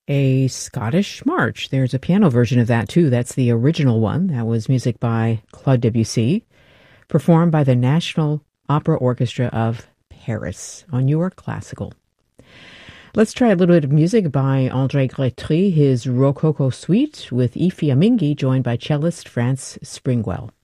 A Scottish March. There's a piano version of that too. That's the original one. That was music by Claude Debussy, performed by the National Opera Orchestra of Paris on Your Classical. Let's try a little bit of music by André Grétry, his Rococo Suite with Ify Amingi, joined by cellist France Springwell.